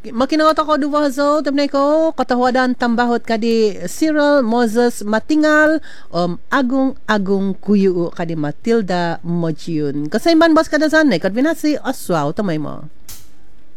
Makinangot ako duwa zo, tabnay ko, katawadan tambahot kadi Cyril Moses Matingal, Agung Agung Kuyu kadi Matilda Mojiun. Kasayman bas kada sanay, kadvinasi aswaw, tamay mo.